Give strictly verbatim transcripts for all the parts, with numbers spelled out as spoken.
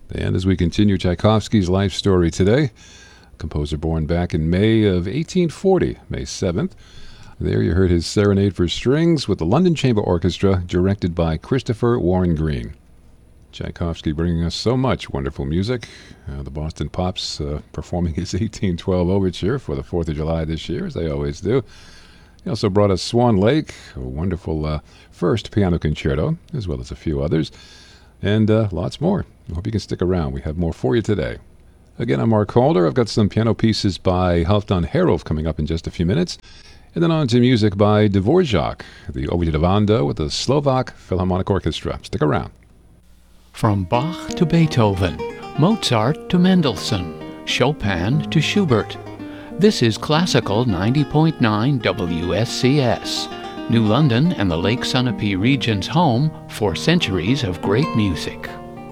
And as we continue Tchaikovsky's life story today, composer born back in May of eighteen forty, May seventh. There you heard his Serenade for Strings with the London Chamber Orchestra, directed by Christopher Warren Green. Tchaikovsky bringing us so much wonderful music. Uh, the Boston Pops uh, performing his eighteen twelve Overture for the fourth of July this year, as they always do. He also brought us Swan Lake, a wonderful uh, first piano concerto, as well as a few others, and uh, lots more. I hope you can stick around. We have more for you today. Again, I'm Mark Calder. I've got some piano pieces by Halfdan Herov coming up in just a few minutes. And then on to music by Dvorak, the Overture to Vanda with the Slovak Philharmonic Orchestra. Stick around. From Bach to Beethoven, Mozart to Mendelssohn, Chopin to Schubert. This is Classical ninety point nine W S C S, New London and the Lake Sunapee region's home for centuries of great music.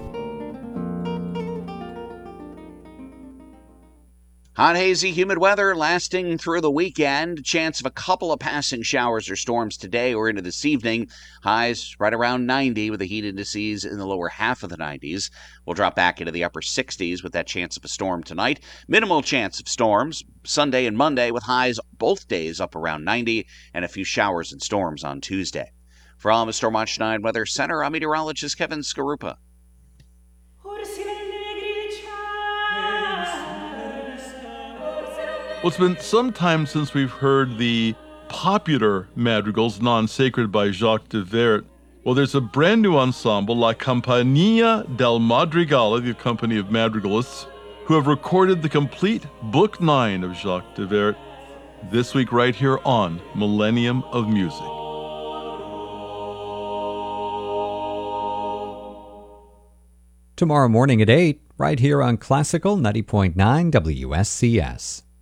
Hot, hazy, humid weather lasting through the weekend. Chance of a couple of passing showers or storms today or into this evening. Highs right around ninety with the heat indices in the lower half of the nineties. We'll drop back into the upper sixties with that chance of a storm tonight. Minimal chance of storms Sunday and Monday with highs both days up around ninety and a few showers and storms on Tuesday. From the Storm Watch nine Weather Center, I'm meteorologist Kevin Skarupa. Well, it's been some time since we've heard the popular madrigals, Non-Sacred by Jacques de Vert. Well, there's a brand new ensemble, La Compagnia del Madrigale, the company of madrigalists, who have recorded the complete Book nine of Jacques de Vert this week right here on Millennium of Music. Tomorrow morning at eight, right here on Classical ninety point nine W S C S.